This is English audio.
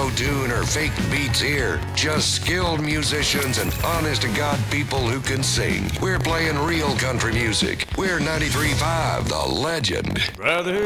auto-tune or fake beats here. Just skilled musicians and honest-to-God people who can sing. We're playing real country music. We're 93.5, The Legend. Brother